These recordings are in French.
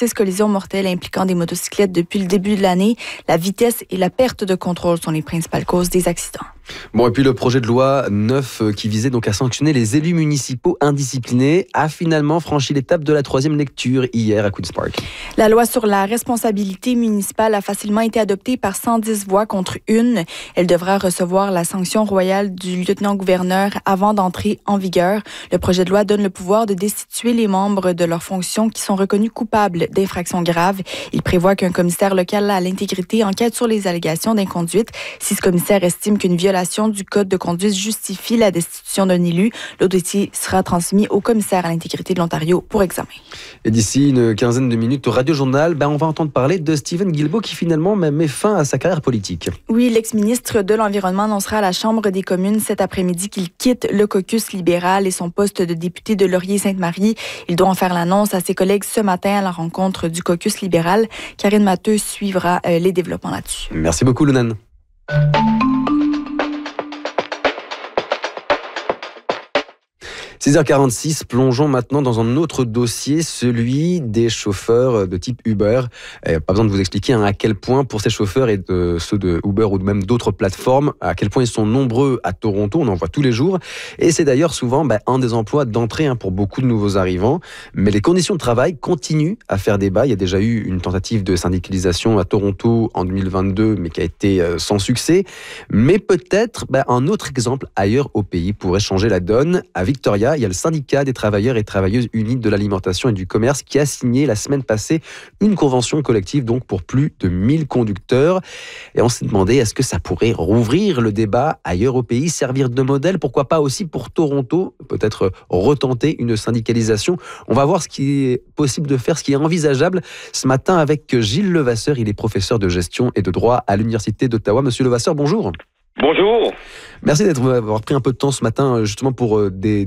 6 collisions mortelles impliquant des motocyclettes depuis le début de l'année. La vitesse et la perte de contrôle sont les principales causes des accidents. Bon, et puis le projet de loi 9 qui visait donc à sanctionner les élus municipaux indisciplinés a finalement franchi l'étape de la 3e lecture hier à Queen's Park. La loi sur la responsabilité municipale a facilement été adoptée par 110 voix contre 1. Elle devra recevoir la sanction royale du lieutenant-gouverneur avant d'entrer en vigueur. Le projet de loi donne le pouvoir de destituer les membres de leurs fonctions qui sont reconnus coupables d'infractions graves. Il prévoit qu'un commissaire local à l'intégrité enquête sur les allégations d'inconduite. Si ce commissaire estime qu'une violation du code de conduite justifie la destitution d'un élu, le dossier sera transmis au commissaire à l'intégrité de l'Ontario pour examen. Et d'ici une quinzaine de minutes au Radio Journal, on va entendre parler de Stephen Guilbeault qui finalement met fin à sa carrière politique. Oui, l'ex-ministre de l'Environnement annoncera à la Chambre des communes cet après-midi qu'il quitte le caucus libéral et son poste de député de Laurier-Sainte-Marie. Il doit en faire l'annonce à ses collègues ce matin à la rencontre du caucus libéral. Karine Matteux suivra les développements là-dessus. Merci beaucoup, Lounan. 6h46, plongeons maintenant dans un autre dossier, celui des chauffeurs de type Uber. Pas besoin de vous expliquer à quel point pour ces chauffeurs et ceux de Uber ou même d'autres plateformes, à quel point ils sont nombreux à Toronto, on en voit tous les jours. Et c'est d'ailleurs souvent un des emplois d'entrée pour beaucoup de nouveaux arrivants. Mais les conditions de travail continuent à faire débat. Il y a déjà eu une tentative de syndicalisation à Toronto en 2022, mais qui a été sans succès. Mais peut-être un autre exemple ailleurs au pays pourrait changer la donne. À Victoria, il y a le syndicat des travailleurs et travailleuses unis de l'alimentation et du commerce qui a signé la semaine passée une convention collective donc pour plus de 1000 conducteurs. Et on s'est demandé, est-ce que ça pourrait rouvrir le débat ailleurs au pays, servir de modèle, pourquoi pas aussi pour Toronto, peut-être retenter une syndicalisation. On va voir ce qui est possible de faire, ce qui est envisageable ce matin avec Gilles Levasseur. Il est professeur de gestion et de droit à l'Université d'Ottawa. Monsieur Levasseur, bonjour. Bonjour. Merci d'avoir pris un peu de temps ce matin justement pour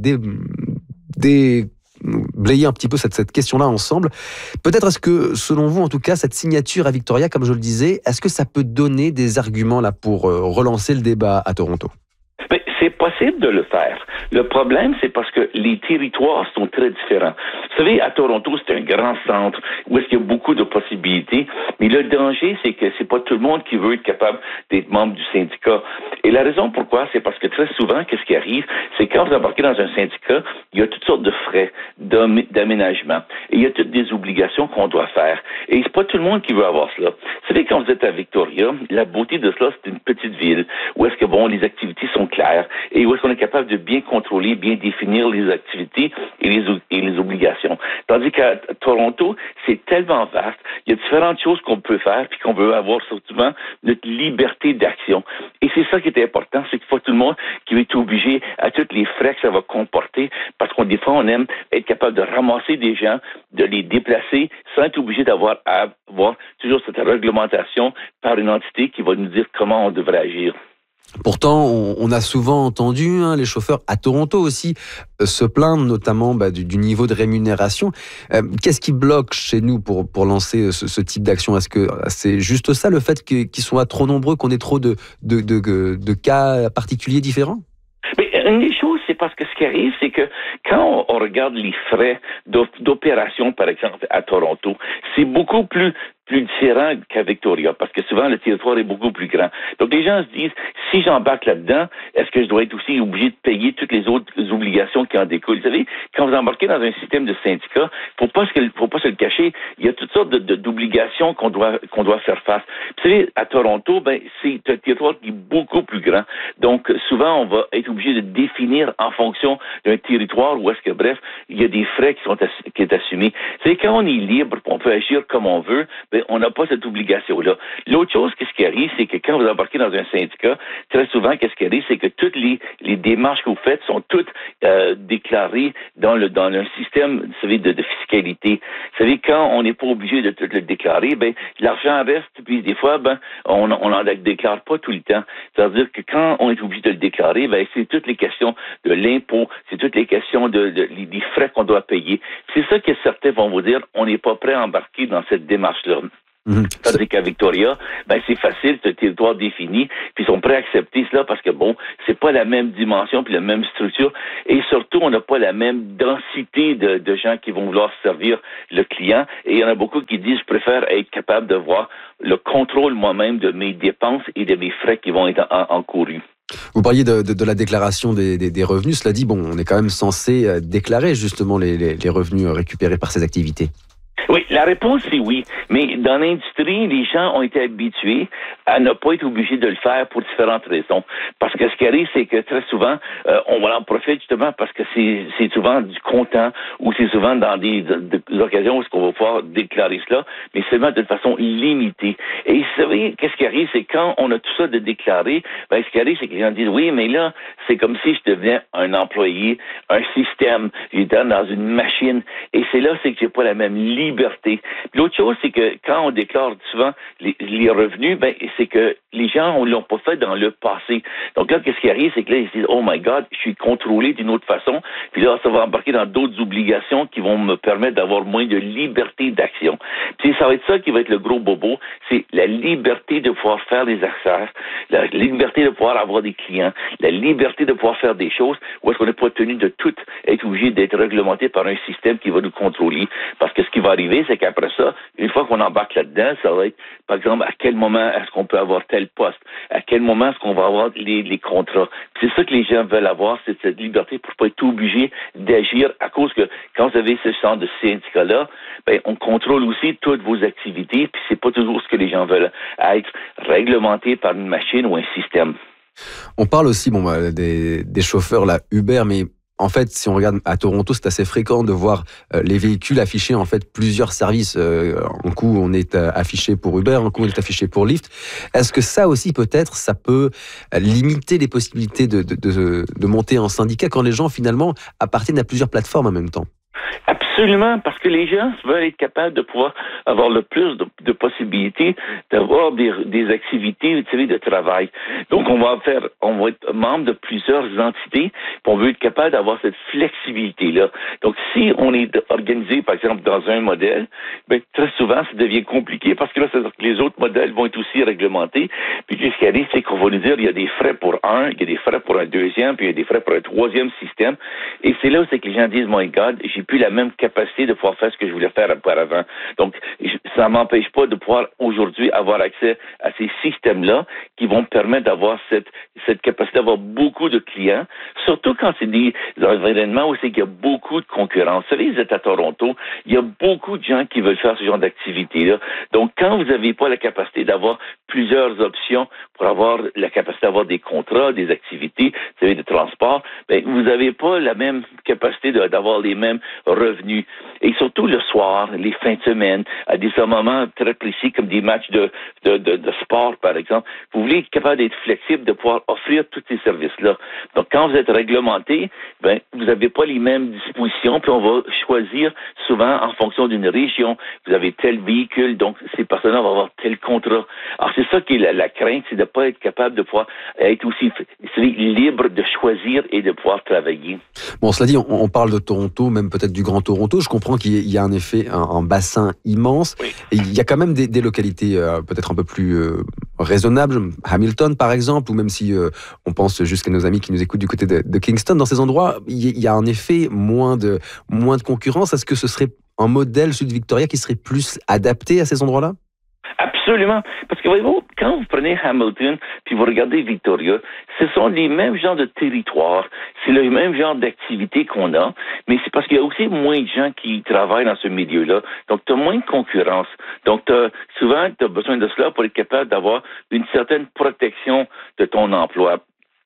déblayer un petit peu cette question-là ensemble. Peut-être est-ce que, selon vous, en tout cas, cette signature à Victoria, comme je le disais, est-ce que ça peut donner des arguments là pour relancer le débat à Toronto? Mais c'est possible de le faire. Le problème, c'est parce que les territoires sont très différents. Vous savez, à Toronto, c'est un grand centre où est-ce qu'il y a beaucoup de possibilités, mais le danger, c'est que c'est pas tout le monde qui veut être capable d'être membre du syndicat. Et la raison pourquoi, c'est parce que très souvent, qu'est-ce qui arrive, c'est quand vous embarquez dans un syndicat, il y a toutes sortes de frais d'aménagement. Et il y a toutes des obligations qu'on doit faire. Et c'est pas tout le monde qui veut avoir cela. Vous savez, quand vous êtes à Victoria, la beauté de cela, c'est une petite ville où est-ce que, les activités sont claires et où est-ce qu'on est capable de bien contrôler, bien définir les activités et les obligations. Tandis qu'à Toronto, c'est tellement vaste, il y a différentes choses qu'on peut faire puis qu'on veut avoir surtout notre liberté d'action. Et c'est ça qui est important, c'est qu'il faut tout le monde qui va être obligé à tous les frais que ça va comporter, parce qu'on des fois, on aime être capable de ramasser des gens, de les déplacer sans être obligé d'avoir à avoir toujours cette réglementation par une entité qui va nous dire comment on devrait agir. Pourtant, on a souvent entendu les chauffeurs à Toronto aussi se plaindre notamment du niveau de rémunération. Qu'est-ce qui bloque chez nous pour lancer ce type d'action? Est-ce que c'est juste ça, le fait qu'ils soient trop nombreux, qu'on ait trop de cas particuliers différents? Mais une des choses, c'est parce que ce qui arrive, c'est que quand on regarde les frais d'opération, par exemple, à Toronto, c'est beaucoup plus différent qu'à Victoria, parce que souvent, le territoire est beaucoup plus grand. Donc, les gens se disent, si j'embarque là-dedans, est-ce que je dois être aussi obligé de payer toutes les autres obligations qui en découlent? Vous savez, quand vous embarquez dans un système de syndicat, faut pas se le cacher, il y a toutes sortes d'obligations qu'on doit faire face. Vous savez, à Toronto, c'est un territoire qui est beaucoup plus grand. Donc, souvent, on va être obligé de définir en fonction d'un territoire où est-ce que, bref, il y a des frais qui est assumé. Vous savez, quand on est libre, on peut agir comme on veut, on n'a pas cette obligation-là. L'autre chose, qu'est-ce qui arrive, c'est que quand vous embarquez dans un syndicat, très souvent, qu'est-ce qui arrive, c'est que toutes les démarches que vous faites sont toutes déclarées dans un système, vous savez, de fiscalité. Vous savez, quand on n'est pas obligé de tout le déclarer, l'argent reste, puis des fois, on n'en déclare pas tout le temps. C'est-à-dire que quand on est obligé de le déclarer, c'est toutes les questions de l'impôt, c'est toutes les questions des frais qu'on doit payer. C'est ça que certains vont vous dire, on n'est pas prêt à embarquer dans cette démarche-là. Tandis qu'à Victoria, c'est facile, c'est un territoire défini, puis ils sont prêts à accepter cela parce que c'est pas la même dimension puis la même structure, et surtout, on n'a pas la même densité de gens qui vont vouloir servir le client, et il y en a beaucoup qui disent, je préfère être capable de voir le contrôle moi-même de mes dépenses et de mes frais qui vont être encourus. Vous parliez de la déclaration des revenus. Cela dit, on est quand même censé déclarer justement les revenus récupérés par ces activités. Oui, la réponse c'est oui. Mais dans l'industrie, les gens ont été habitués à ne pas être obligés de le faire pour différentes raisons. Parce que ce qui arrive, c'est que très souvent, on va en profiter justement parce que c'est souvent du comptant ou c'est souvent dans des occasions où on va pouvoir déclarer cela, mais seulement de façon limitée. Et vous savez, qu'est-ce qui arrive, c'est quand on a tout ça de déclarer, ce qui arrive, c'est que les gens disent, oui, mais là, c'est comme si je devenais un employé, un système, j'étais dans une machine, et c'est là, c'est que j'ai pas la même liberté. Puis l'autre chose, c'est que quand on déclare souvent les revenus, c'est que les gens ne l'ont pas fait dans le passé. Donc là, qu'est-ce qui arrive, c'est que là, ils se disent, oh my God, je suis contrôlé d'une autre façon. Puis là, ça va embarquer dans d'autres obligations qui vont me permettre d'avoir moins de liberté d'action. Puis ça va être ça qui va être le gros bobo, c'est la liberté de pouvoir faire des affaires, la liberté de pouvoir avoir des clients, la liberté de pouvoir faire des choses où est-ce qu'on n'est pas tenu de tout être obligé d'être réglementé par un système qui va nous contrôler. Parce que ce qui va arriver, c'est qu'après ça, une fois qu'on embarque là-dedans, ça va être, par exemple, à quel moment est-ce qu'on peut avoir tel poste? À quel moment est-ce qu'on va avoir les contrats? Puis c'est ça que les gens veulent avoir, c'est cette liberté pour pas être obligé d'agir à cause que quand vous avez ce genre de syndicat-là, on contrôle aussi toutes vos activités, puis c'est pas toujours ce que les gens veulent, être réglementé par une machine ou un système. On parle aussi des chauffeurs là, Uber, mais en fait, si on regarde à Toronto, c'est assez fréquent de voir les véhicules afficher en fait plusieurs services. Un coup, on est affiché pour Uber, un coup, on est affiché pour Lyft. Est-ce que ça aussi, peut-être, ça peut limiter les possibilités de monter en syndicat quand les gens, finalement, appartiennent à plusieurs plateformes en même temps? Absolument, parce que les gens veulent être capables de pouvoir avoir le plus de possibilités d'avoir des activités de travail. Donc, on va être membre de plusieurs entités, puis on veut être capable d'avoir cette flexibilité-là. Donc, si on est organisé, par exemple, dans un modèle, très souvent, ça devient compliqué parce que là, c'est-à-dire que les autres modèles vont être aussi réglementés. Puis, ce qui arrive, c'est qu'on va nous dire, il y a des frais pour un, il y a des frais pour un deuxième, puis il y a des frais pour un troisième système. Et c'est là où c'est que les gens disent, my God, j'ai plus la même capacité de pouvoir faire ce que je voulais faire auparavant. Donc, ça m'empêche pas de pouvoir aujourd'hui avoir accès à ces systèmes-là qui vont me permettre d'avoir cette capacité d'avoir beaucoup de clients, surtout quand c'est des événements où c'est qu'il y a beaucoup de concurrence. Vous savez, vous êtes à Toronto, il y a beaucoup de gens qui veulent faire ce genre d'activité-là. Donc, quand vous n'avez pas la capacité d'avoir plusieurs options pour avoir la capacité d'avoir des contrats, des activités, vous savez, de transport, vous n'avez pas la même capacité d'avoir les mêmes revenus. Et surtout le soir, les fins de semaine, à des moments très précis comme des matchs de sport, par exemple, vous voulez être capable d'être flexible, de pouvoir offrir tous ces services-là. Donc, quand vous êtes réglementé, vous n'avez pas les mêmes dispositions, puis on va choisir souvent en fonction d'une région. Vous avez tel véhicule, donc ces personnes-là vont avoir tel contrat. Alors, c'est ça qui est la crainte, c'est de ne pas être capable de pouvoir être aussi libre de choisir et de pouvoir travailler. Bon, cela dit, on parle de Toronto, même peut-être du Grand Toronto. Je comprends qu'il y a en effet un bassin immense. Oui. Et il y a quand même des localités peut-être un peu plus raisonnables. Hamilton, par exemple, ou même si on pense jusqu'à nos amis qui nous écoutent du côté de Kingston. Dans ces endroits, il y a en effet moins de concurrence. Est-ce que ce serait un modèle Sud-Victoria qui serait plus adapté à ces endroits-là? Absolument. Parce que voyez-vous, quand vous prenez Hamilton puis vous regardez Victoria, ce sont les mêmes genres de territoires, c'est le même genre d'activité qu'on a, mais c'est parce qu'il y a aussi moins de gens qui travaillent dans ce milieu-là. Donc, tu as moins de concurrence. Donc, souvent, tu as besoin de cela pour être capable d'avoir une certaine protection de ton emploi,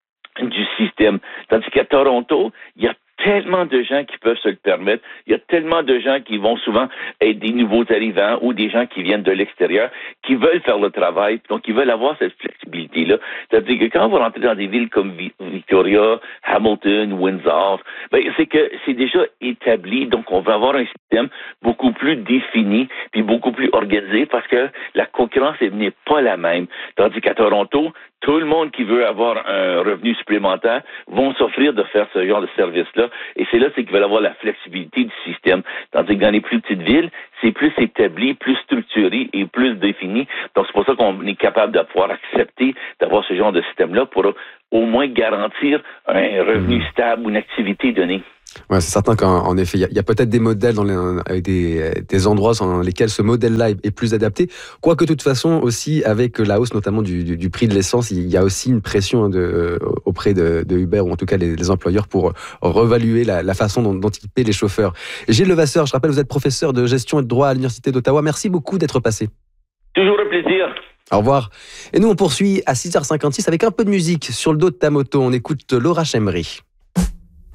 du système. Tandis qu'à Toronto, il y a tellement de gens qui peuvent se le permettre. Il y a tellement de gens qui vont souvent être des nouveaux arrivants ou des gens qui viennent de l'extérieur, qui veulent faire le travail, donc ils veulent avoir cette flexibilité-là. C'est-à-dire que quand vous rentrez dans des villes comme Victoria, Hamilton, Windsor, c'est que c'est déjà établi, donc on va avoir un système beaucoup plus défini, puis beaucoup plus organisé, parce que la concurrence n'est pas la même. Tandis qu'à Toronto, tout le monde qui veut avoir un revenu supplémentaire vont s'offrir de faire ce genre de service-là. Et c'est là, c'est qu'ils veulent avoir la flexibilité du système. Tandis que dans les plus petites villes, c'est plus établi, plus structuré et plus défini. Donc, c'est pour ça qu'on est capable de pouvoir accepter d'avoir ce genre de système-là pour au moins garantir un revenu stable ou une activité donnée. Ouais, c'est certain qu'en effet, il y a peut-être des modèles avec des endroits dans lesquels ce modèle-là est plus adapté. Quoique, de toute façon, aussi, avec la hausse notamment du prix de l'essence, il y a aussi une pression auprès de Uber, ou en tout cas les employeurs, pour revaluer la façon dont ils paient les chauffeurs. Gilles Levasseur, je rappelle, vous êtes professeur de gestion et de droit à l'Université d'Ottawa. Merci beaucoup d'être passé. Toujours un plaisir. Au revoir. Et nous, on poursuit à 6h56 avec un peu de musique sur le dos de ta moto. On écoute Laura Chemery.